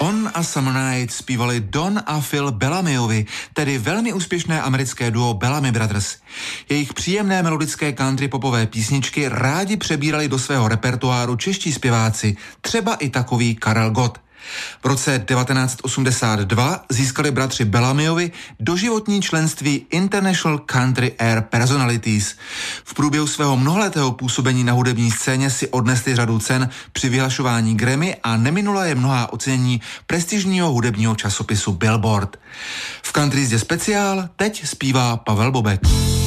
On a Summer Night zpívali Don a Phil Bellamyovi, tedy velmi úspěšné americké duo Bellamy Brothers. Jejich příjemné melodické country popové písničky rádi přebírali do svého repertoáru čeští zpěváci, třeba i takový Karel Gott. V roce 1982 získali bratři Bellamyovi doživotní členství International Country Air Personalities. V průběhu svého mnohaletého působení na hudební scéně si odnesli řadu cen při vyhlašování Grammy a neminula je mnohá ocenění prestižního hudebního časopisu Billboard. V Country jízdě speciál teď zpívá Pavel Bobek.